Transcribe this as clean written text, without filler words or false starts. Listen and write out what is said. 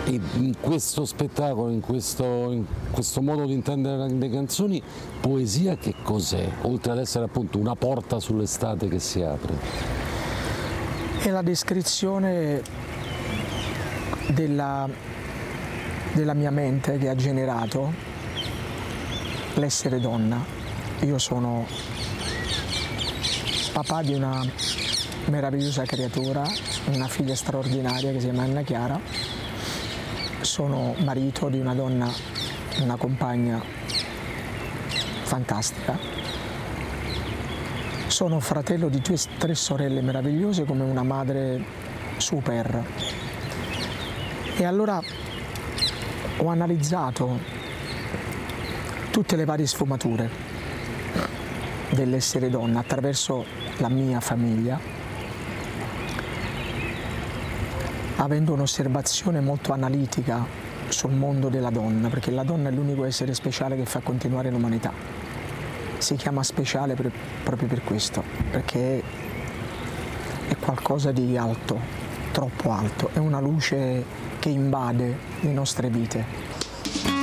E in questo spettacolo, in questo modo di intendere le canzoni, poesia che cos'è? Oltre ad essere appunto una porta sull'estate che si apre. È la descrizione della mia mente che ha generato l'essere donna. Io sono papà di una meravigliosa creatura, una figlia straordinaria che si chiama Anna Chiara. Sono marito di una donna, una compagna fantastica. Sono fratello di 3 sorelle meravigliose, come una madre super. E allora ho analizzato tutte le varie sfumature dell'essere donna attraverso la mia famiglia, avendo un'osservazione molto analitica sul mondo della donna, perché la donna è l'unico essere speciale che fa continuare l'umanità. Si chiama speciale proprio per questo, perché è qualcosa di alto, troppo alto, è una luce che invade le nostre vite.